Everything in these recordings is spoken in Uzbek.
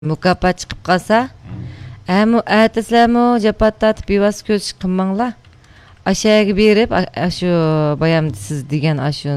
mukofot chiqib qolsa, ertasilarmi japatat bevas ko'z qilmanglar. Aşağıya berib, shu bayam siz degan shu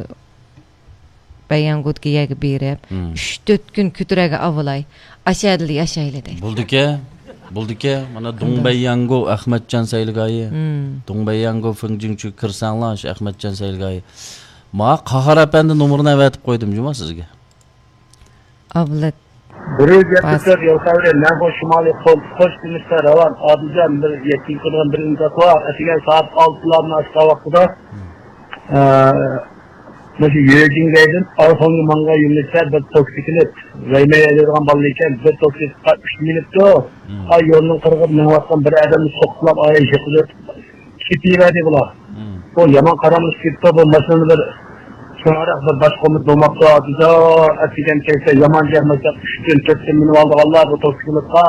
bayan gotga berib, 3-4 kun kütürəgə avılay. Aşağıda yaşaylı deydi. Buldike, mana Dongbayango Ahmetcan Saylgayı. Dongbayango Fıngjingchu kirsanlar Ahmetcan Saylgayı. Ma Qahar Efendi numarını verip koydum cuma sizge. Avlat. Buraya yaptıklar yoksa Lengo Şimali hoş demişler alan adıcan bir yetkin kırgan bir imzat var. Eskiden saat 6'larına aşağı vakitte nasıl yürüyeceğindeydim. Arifonlu manga yürüyüşler bir toksiklet. Reyme'ye edilen balıyken bir toksiklet 3 minuttu. Ay yolunun kırgıp menvattan bir adamı soktular aya yıkılır. Kipiyi verdi bular. O yaman karanlık gitti bu maşını bir sonra bir başkomut olmakta adıca eskiden keyse yaman cehmete 3-4 minut aldı vallahi bu toksikletka.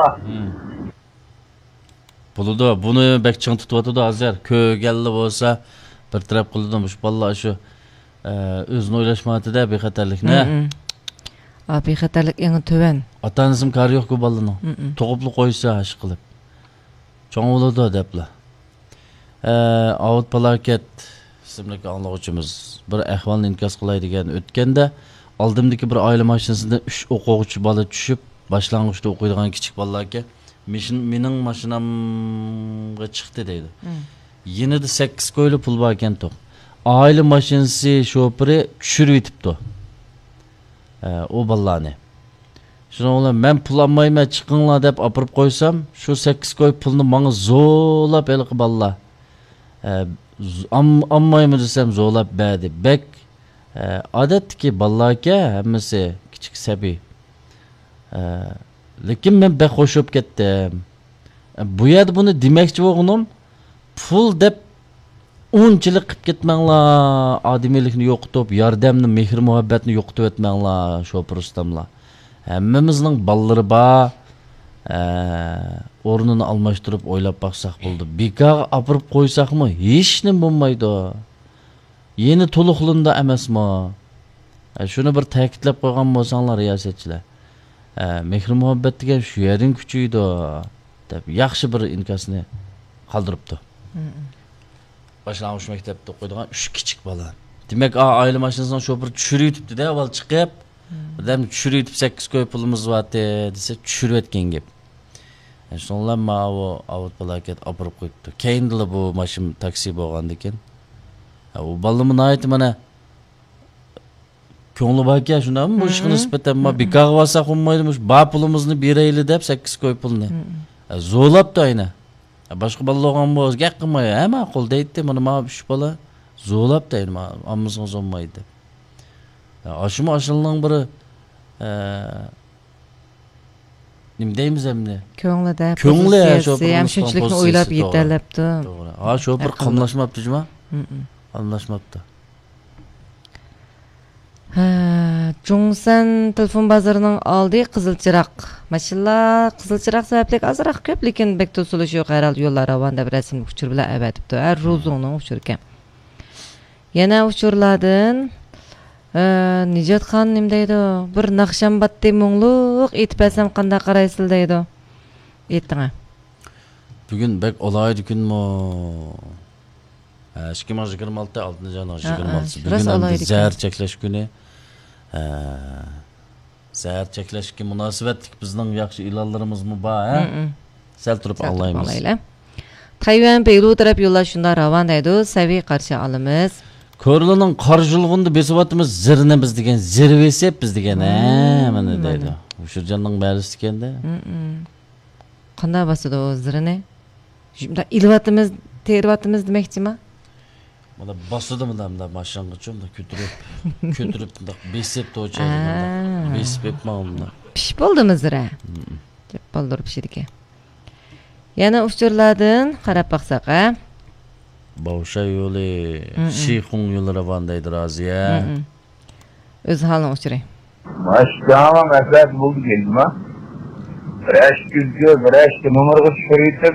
Bunu bek çıng tutuvatı da azar. Köy geldi olsa bir taraf kıldım. Şu vallahi şu özünü oylaşmadı da bir xatarlik ne? Bir xatarlik en töven. Atanızım kar yok ku balını. Toğuplu koysa aşık kılıp. Çoğun olu da depla. Avut palaket isimlik anlağıcımız bir ahvalını inkaz kılay degen ötkende aldımdaki bir aile maşinasında 3 okuğucu balı düşüp başlangıçta okuyduğun küçük ballarken menin maşinamga çıktı deydi. Yine de 8 koylu pul varken toq. Aile maşinası şoförü düşürüp etipti. O ballarını. Şuna olan ben pul almayma çıkınla dep apırıp koysam şu 8 koy pulunu bana zoolap elik ballar. Ammayımı desem zoolap bədi. Bek adet ki ballarga hemmesi küçük sebi. Lekin ben bek hoşup kettim. Bu yerde bunu demekçi oğlum pul dep unchilik qilib ketmanglar, adimilikni yo'qotib, yordamni, mehr muhabbatni yo'qotib etmanglar, sho'pir ustamlar. Hammamizning ballari bor. O'rnini almashtirib o'ylab baqsaq bo'ldi. Bekor apirib qo'ysaqmi, hech nima bo'lmaydi. Yeni to'liqlunda emasmi? Shuni bir ta'kidlab qo'ygan bo'lsanglar, riyosatchilar. Mehr muhabbat degan shu yerning kuchiydi deb yaxshi bir inkasni qoldiribdi. Başlangıç mektepte koyduğun 3 küçük bala. Demek aile maşinasından şoför düşürüp etipti de avval çıkıp birden düşürüp etip 8 koy pulumuz var dese düşürüp etken gep. Yani sonlar ma o avut balaket apırıp koyuptu. Keyindili bu maşin taksi boğandı eken. O balımın ayeti mana köngülü bak ya şuna mı bu işin nispeten ma bir kahvasa konmaydımış. Ba pulumuzni bireyli dep 8 koy pulunu. Zoğlap da aynı. Başka balla olan boz gek kılmaya hemen kol deydi mana ma şu bala zo'lab deydi ma ammızın zonmaydı. Aşımı aşılının biri nim deymiz emni? Köngülde pozisiyasi hem şunçilikni o'ylab yeterlepti. To'g'ri. Ha shu bir qamlashmabdi juma? Qamlashmabdi. Jungsan telefon bozorining oldi Qizilchiroq. Maşallah Qizilchiroq sababli azroq ko'p, lekin bek to'silish yo'q herhalde yo'llar avanda bir rasmli uchur bilan avatibdi. Har ro'zning uchur ekan. Yana uchurlardan Nijatxon nim deydi? Bir Naqshambatda mo'ngluq etib asam qanday qaraysiz deydi. Aytding. Bugun bek olaydi kunmi? 2026 6 26. Bugün zehir çeklash kuni. Zehir çeklashga munosabatlik bizning yaxshi ilanlarımızmı bor, ha? Sal turib Allah'ımız. Tayvan Beylu taraf yo'llash shunda ravon deydi, saviy qarshi olamiz. Ko'rlining qarshilg'unda besivatimiz zirnimiz degan, zirvesep biz degan, mana deydi. O'shirjonning ma'lisi ekanda. Qanday bosadi o zirni? Shunda ilvatimiz, tervatimiz demakchimi? Mana bosadi da mashang'ichim da ko'tirib da besep to'chadi. Besep etmamda. Pish bo'ldimi zira? Deb bo'ldirib pishirga. Yana uchurlardan qarab baqsaq, ha? Bavsha yo'li, Shixun yo'li ravandaydi Raziya. O'z halini uchiring. Başkama mesaj buldu geldim ha. Bıraş güzgü, bıraş ki numaralı şuraydı.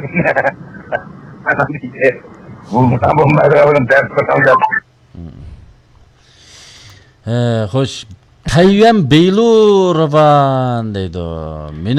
Hoş Tayvan Beylurovan deydi.